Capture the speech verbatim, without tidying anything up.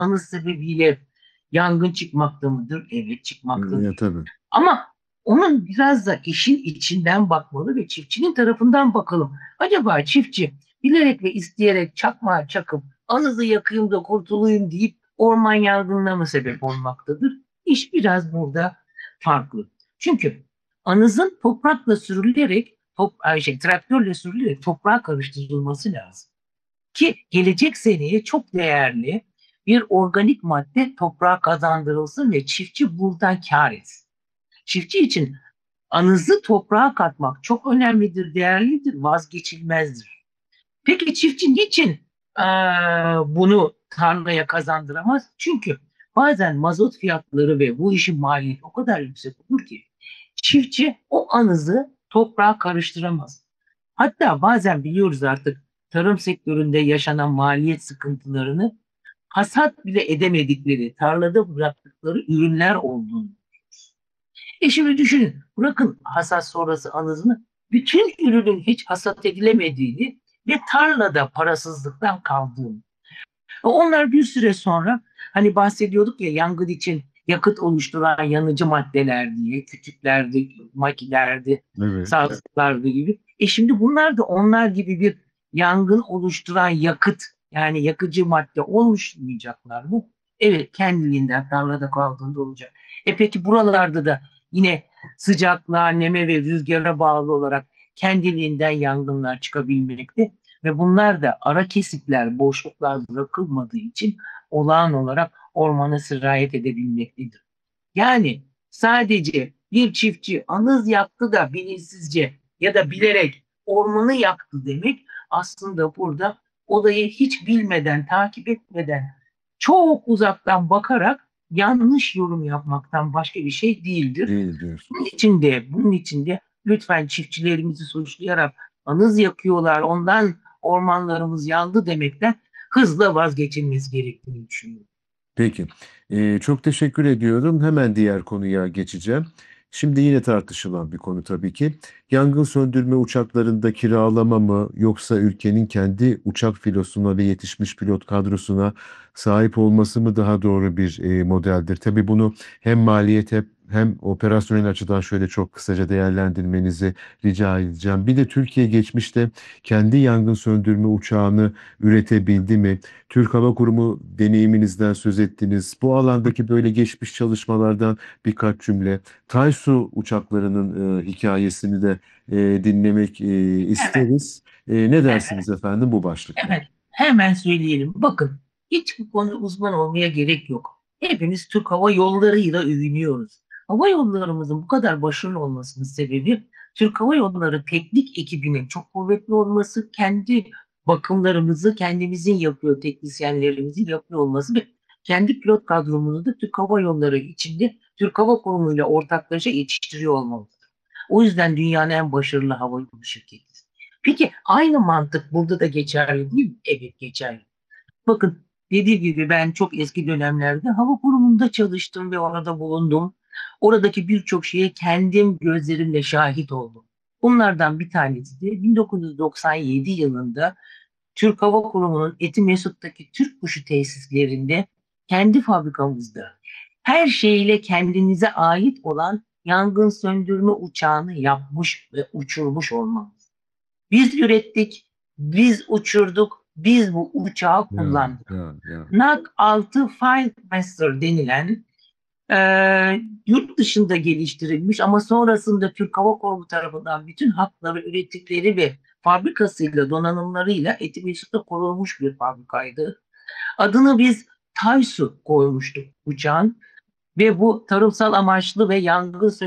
anız sebebiyle yangın çıkmakta mıdır? Evet, Ya, çıkmaktadır. tabii. Ama onun biraz da işin içinden bakmalı ve çiftçinin tarafından bakalım. Acaba çiftçi bilerek ve isteyerek çakmağı çakıp anızı yakayım da kurtulayım deyip orman yangınına mı sebep olmaktadır? İş biraz burada farklı. Çünkü anızın toprakla sürülerek, top, ay şey, traktörle sürülerek toprağa karıştırılması lazım. Ki gelecek seneye çok değerli bir organik madde toprağa kazandırılsın ve çiftçi buradan kâr etsin. Çiftçi için anızı toprağa katmak çok önemlidir, değerlidir, vazgeçilmezdir. Peki çiftçi niçin eee, bunu tarlaya kazandıramaz? Çünkü bazen mazot fiyatları ve bu işin maliyeti o kadar yüksek olur ki çiftçi o anızı toprağa karıştıramaz. Hatta bazen biliyoruz artık tarım sektöründe yaşanan maliyet sıkıntılarını hasat bile edemedikleri, tarlada bıraktıkları ürünler olduğunu. E şimdi düşünün, bırakın hasat sonrası anızını, bütün ürünün hiç hasat edilemediğini ve tarlada parasızlıktan kaldığını. E onlar bir süre sonra, hani bahsediyorduk ya, yangın için yakıt oluşturan yanıcı maddeler diye, kütüklerdi, makilerdi, Evet. sazlardı gibi. E şimdi bunlar da onlar gibi bir yangın oluşturan yakıt, yani yakıcı madde oluşmayacaklar mı? Evet, kendiliğinden tarlada kaldığında olacak. E peki buralarda da yine sıcaklığa, neme ve rüzgara bağlı olarak kendiliğinden yangınlar çıkabilmekte ve bunlar da ara kesitler, boşluklar bırakılmadığı için olağan olarak ormana sirayet edebilmektedir. Yani sadece bir çiftçi anız yaktı da bilinçsizce ya da bilerek ormanı yaktı demek aslında burada olayı hiç bilmeden, takip etmeden, çok uzaktan bakarak yanlış yorum yapmaktan başka bir şey değildir. Değil Bunun diyorsunuz. için de, bunun için de lütfen çiftçilerimizi suçlayarak anız yakıyorlar, ondan ormanlarımız yandı demekten hızla vazgeçilmesi gerektiğini düşünüyorum. Peki. Ee, çok teşekkür ediyorum. Hemen diğer konuya geçeceğim. Şimdi yine tartışılan bir konu tabii ki. Yangın söndürme uçaklarında kiralama mı yoksa ülkenin kendi uçak filosuna ve yetişmiş pilot kadrosuna sahip olması mı daha doğru bir e, modeldir? Tabii bunu hem maliyet hem hem operasyonel açıdan şöyle çok kısaca değerlendirmenizi rica edeceğim. Bir de Türkiye geçmişte kendi yangın söndürme uçağını üretebildi mi? Türk Hava Kurumu deneyiminizden söz ettiniz. Bu alandaki böyle geçmiş çalışmalardan birkaç cümle. Taysu uçaklarının e, hikayesini de e, dinlemek e, Evet, isteriz. E, ne evet. dersiniz efendim bu başlıkta? Evet, hemen söyleyelim. Bakın, hiç bu konu uzman olmaya gerek yok. Hepimiz Türk Hava Yolları'yla övünüyoruz. Hava yollarımızın bu kadar başarılı olmasının sebebi Türk Hava Yolları teknik ekibinin çok kuvvetli olması, kendi bakımlarımızı kendimizin yapıyor, teknisyenlerimizin yapıyor olması ve kendi pilot kadromuzu da Türk Hava Yolları içinde Türk Hava Kurumu ile ortaklaşa yetiştiriyor olmamız. O yüzden dünyanın en başarılı hava yolu şirketi. Peki aynı mantık burada da geçerli değil mi? Evet, geçerli. Bakın, dediğim gibi ben çok eski dönemlerde hava kurumunda çalıştım ve orada bulundum. Oradaki birçok şeye kendim gözlerimle şahit oldum. Bunlardan bir tanesi de bin dokuz yüz doksan yedi yılında Türk Hava Kurumu'nun Etimesgut'taki Türk Kuşu tesislerinde kendi fabrikamızda her şeyle kendinize ait olan yangın söndürme uçağını yapmış ve uçurmuş olmamız. Biz ürettik, biz uçurduk, biz bu uçağı Ya, kullandık. ya, ya. Nak altı Fightmaster denilen e, yurt dışında geliştirilmiş ama sonrasında Türk Hava Kurumu tarafından bütün hakları, ürettikleri ve fabrikasıyla, donanımlarıyla Etimesgut'ta kurulmuş bir fabrikaydı. Adını biz Taysu koymuştuk uçağın ve bu tarımsal amaçlı ve yangın